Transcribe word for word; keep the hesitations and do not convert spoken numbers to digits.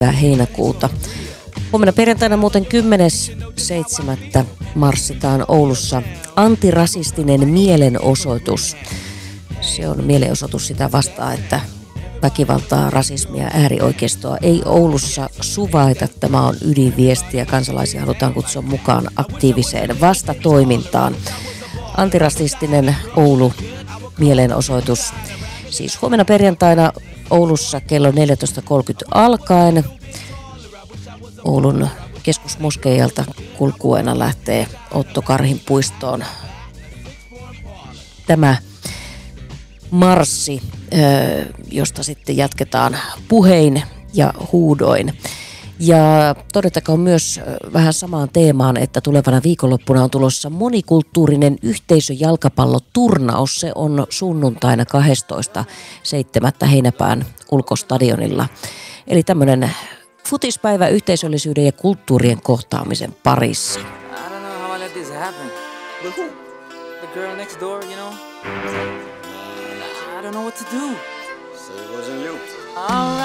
heinäkuuta. Huomenna perjantaina muuten kymmenes seitsemättä marssitaan Oulussa antirasistinen mielenosoitus. Se on mielenosoitus sitä vastaan, että väkivaltaa, rasismia ja äärioikeistoa ei Oulussa suvaita. Tämä on ydinviesti ja kansalaisia halutaan kutsua mukaan aktiiviseen vastatoimintaan. Antirasistinen Oulu mielenosoitus. Siis huomenna perjantaina Oulussa kello neljätoista kolmekymmentä alkaen. Oulun keskusmoskeijalta kulkueena lähtee Otto Karhin puistoon tämä marssi, josta sitten jatketaan puhein ja huudoin. Ja todettakoon myös vähän samaan teemaan, että tulevana viikonloppuna on tulossa monikulttuurinen yhteisöjalkapalloturnaus. Se on sunnuntaina kahdestoista seitsemättä Heinäpään ulkostadionilla. Eli tämmöinen futispäivä yhteisöllisyyden ja kulttuurien kohtaamisen parissa. I don't know how I let this happen. But who? The girl next door, you know? I don't know what to do. So it wasn't you. All right.